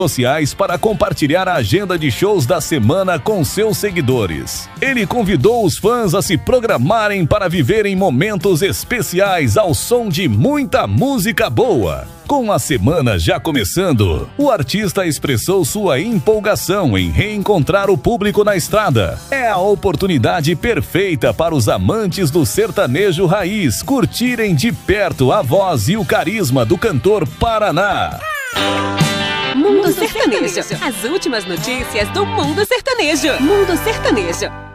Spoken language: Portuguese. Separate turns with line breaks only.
sociais para compartilhar a agenda de shows da semana com seus seguidores. Ele convidou os fãs a se programarem para viverem momentos especiais ao som de muita música boa. Com a semana já começando, o artista expressou sua empolgação em reencontrar o público na estrada. É a oportunidade perfeita para os amantes do sertanejo raiz curtirem de perto a voz e o carisma do cantor Paraná.
Mundo Sertanejo. As últimas notícias do Mundo Sertanejo. Mundo Sertanejo.